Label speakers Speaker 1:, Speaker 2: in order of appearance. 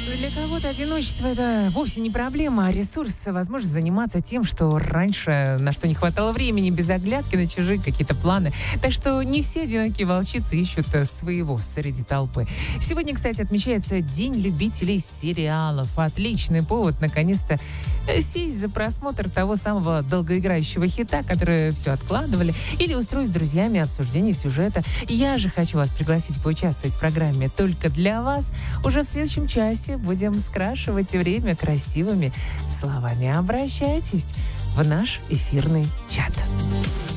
Speaker 1: Для кого-то одиночество — это вовсе не проблема, а ресурс, возможность заниматься тем, что раньше на что не хватало времени, без оглядки на чужие какие-то планы. Так что не все одинокие волчицы ищут своего среди толпы. Сегодня, кстати, отмечается День любителей сериалов. Отличный повод, наконец-то, сесть за просмотр того самого долгоиграющего хита, который все откладывали, или устроить с друзьями обсуждение сюжета. Я же хочу вас пригласить поучаствовать в программе «Только для вас». Уже в следующем часе будем скрашивать время красивыми словами. Обращайтесь в наш эфирный чат.